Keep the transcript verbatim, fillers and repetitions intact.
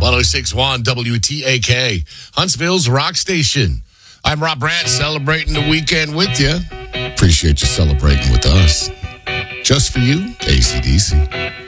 oh six point one W T A K, Huntsville's rock station. I'm Rob Brandt, celebrating the weekend with you. Appreciate you celebrating with us. Just for you, A C D C.